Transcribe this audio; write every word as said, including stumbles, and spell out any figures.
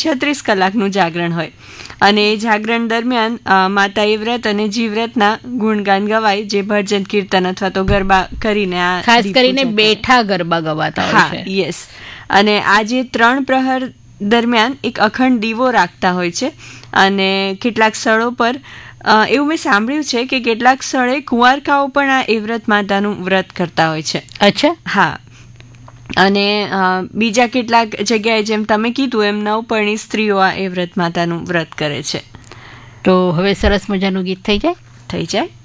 છત્રીસ કલાકનું જાગરણ હોય અને એ જાગરણ દરમિયાન માતા એ વ્રત અને જીવ્રતના ગુણગાન ગવાય, જે ભજન કીર્તન અથવા તો ગરબા કરીને આ ખાસ કરીને બેઠા ગરબા ગવાતા હોય છે. યસ. અને આ જે ત્રણ પ્રહર દરમિયાન એક અખંડ દીવો રાખતા હોય છે અને કેટલાક સ્થળો પર એવું મેં સાંભળ્યું છે કે કેટલાક સ્થળે કુંવારકાઓ પણ આ એ વ્રત માતાનું વ્રત કરતા હોય છે. અચ્છા. હા. અને બીજા કેટલાક જગ્યાએ જેમ તમે કીધું એમ નવપરણી સ્ત્રીઓ આ એ વ્રત માતાનું વ્રત કરે છે. તો હવે સરસ મજાનું ગીત થઈ જાય થઈ જાય